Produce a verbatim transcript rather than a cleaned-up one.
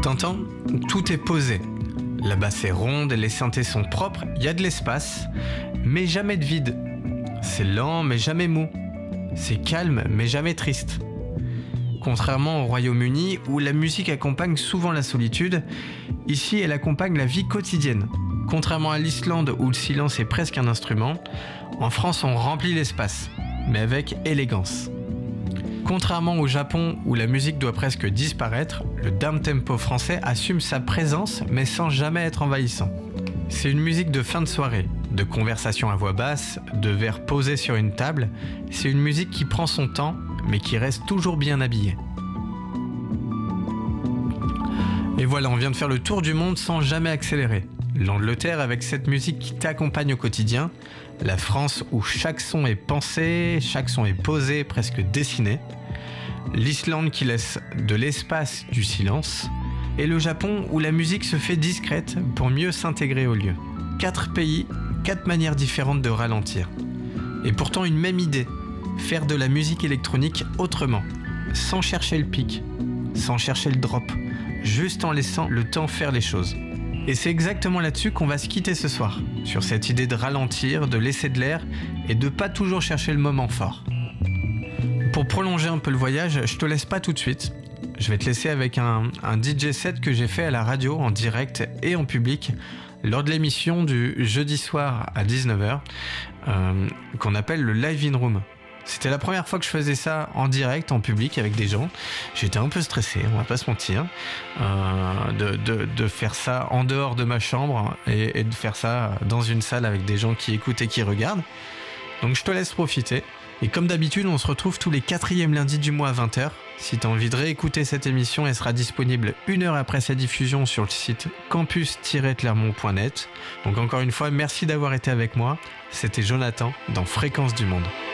T'entends ? Tout est posé. La basse est ronde, les synthés sont propres, il y a de l'espace, mais jamais de vide. C'est lent, mais jamais mou. C'est calme, mais jamais triste. Contrairement au Royaume-Uni, où la musique accompagne souvent la solitude, ici elle accompagne la vie quotidienne. Contrairement à l'Islande, où le silence est presque un instrument, en France on remplit l'espace, mais avec élégance. Contrairement au Japon, où la musique doit presque disparaître, le down-tempo français assume sa présence, mais sans jamais être envahissant. C'est une musique de fin de soirée, de conversation à voix basse, de verres posés sur une table. C'est une musique qui prend son temps, mais qui reste toujours bien habillée. Et voilà, on vient de faire le tour du monde sans jamais accélérer. L'Angleterre avec cette musique qui t'accompagne au quotidien. La France où chaque son est pensé, chaque son est posé, presque dessiné. L'Islande qui laisse de l'espace, du silence. Et le Japon où la musique se fait discrète pour mieux s'intégrer au lieu. Quatre pays, quatre manières différentes de ralentir. Et pourtant une même idée, faire de la musique électronique autrement, sans chercher le pic, sans chercher le drop, juste en laissant le temps faire les choses. Et c'est exactement là-dessus qu'on va se quitter ce soir, sur cette idée de ralentir, de laisser de l'air et de pas toujours chercher le moment fort. Pour prolonger un peu le voyage, je te laisse pas tout de suite. Je vais te laisser avec un, un D J set que j'ai fait à la radio, en direct et en public, lors de l'émission du jeudi soir à dix-neuf heures, euh, qu'on appelle le Live in Room. C'était la première fois que je faisais ça en direct, en public, avec des gens. J'étais un peu stressé, on va pas se mentir, euh, de, de, de faire ça en dehors de ma chambre et, et de faire ça dans une salle avec des gens qui écoutent et qui regardent. Donc je te laisse profiter. Et comme d'habitude, on se retrouve tous les quatrièmes lundis du mois à vingt heures. Si tu as envie de réécouter cette émission, elle sera disponible une heure après sa diffusion sur le site campus tiret clermont point net. Donc encore une fois, merci d'avoir été avec moi. C'était Jonathan dans Fréquence du Monde.